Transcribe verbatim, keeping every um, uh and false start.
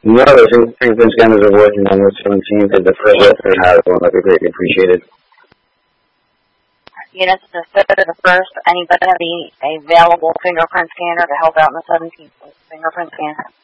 No, the fingerprint scanners are working on the seventeenth. If the first or third has one, that'd be greatly appreciated. Units the third or the first, anybody have the available fingerprint scanner to help out on the seventeenth fingerprint scanner?